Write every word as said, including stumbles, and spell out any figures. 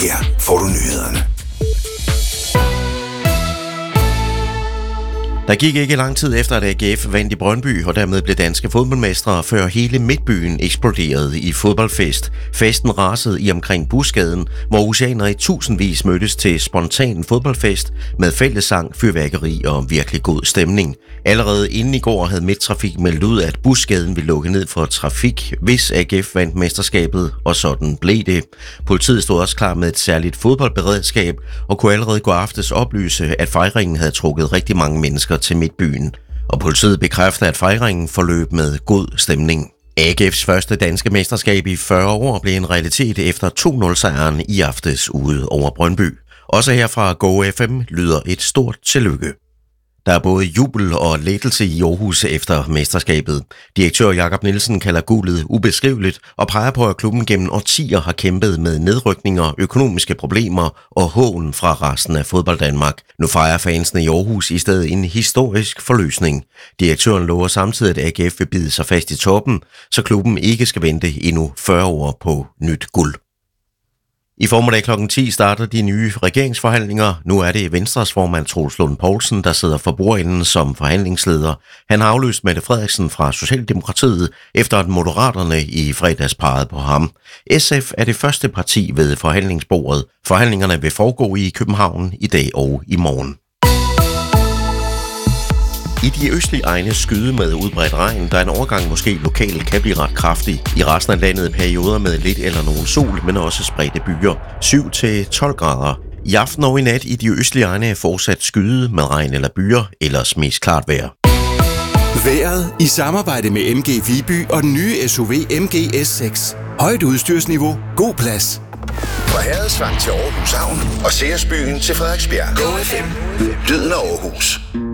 Her får du nyhederne. Der gik ikke lang tid efter, at A G F vandt i Brøndby, og dermed blev danske fodboldmestre, før hele midtbyen eksploderede i fodboldfest. Festen rasede i omkring Busgaden, hvor oceaner i tusindvis mødtes til spontan fodboldfest med fællessang, fyrværkeri og virkelig god stemning. Allerede inden i går havde Midttrafik meldt ud, at Busgaden ville lukke ned for trafik, hvis A G F vandt mesterskabet, og sådan blev det. Politiet stod også klar med et særligt fodboldberedskab og kunne allerede gå aftes oplyse, at fejringen havde trukket rigtig mange mennesker til midtbyen. Og politiet bekræfter, at fejringen forløb med god stemning. A G F's første danske mesterskab i fyrre år blev en realitet efter to nul sejren i aftes ude over Brøndby. Også her fra Go F M lyder et stort tillykke. Der er både jubel og lettelse i Aarhus efter mesterskabet. Direktør Jakob Nielsen kalder guldet ubeskriveligt og peger på, at klubben gennem årtier har kæmpet med nedrykninger, økonomiske problemer og hån fra resten af fodbold Danmark. Nu fejrer fansene i Aarhus i stedet en historisk forløsning. Direktøren lover samtidig, at A G F vil bide sig fast i toppen, så klubben ikke skal vente endnu fyrre år på nyt guld. I formiddag klokken ti starter de nye regeringsforhandlinger. Nu er det Venstres formand Troels Lund Poulsen, der sidder for bordenden som forhandlingsleder. Han har afløst Mette Frederiksen fra Socialdemokratiet, efter at Moderaterne i fredags pegede på ham. S F er det første parti ved forhandlingsbordet. Forhandlingerne vil foregå i København i dag og i morgen. I de østlige egne skyde med udbredt regn, der en overgang måske lokalt kan blive ret kraftig. I resten af landet perioder med lidt eller nogen sol, men også spredte byer. syv til tolv grader. I aften og i nat i de østlige egne er fortsat skyde med regn eller byer, ellers mest klart vejr. Vejret i samarbejde med M G Viby og den nye S U V M G S seks. Højt udstyrsniveau, god plads. Fra Herredsvang til Aarhus Havn og Seersbyen til Frederiksbjerg. Go F M. Lyden af Aarhus.